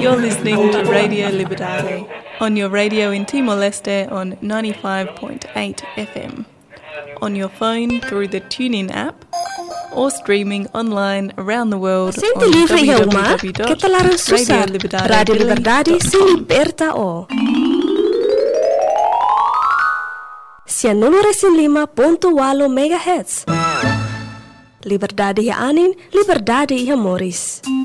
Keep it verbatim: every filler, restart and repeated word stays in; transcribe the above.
You're listening to Radio Liberdade on your radio in Timor-Leste on ninety-five point eight F M, on your phone through the TuneIn app, or streaming online around the world Sente on livre w w Yauma, w que te la dot resusa. Radio Liberdade se liberta o. cento e lima ponto oito megahertz. Liberdade e anin, liberdade e amores.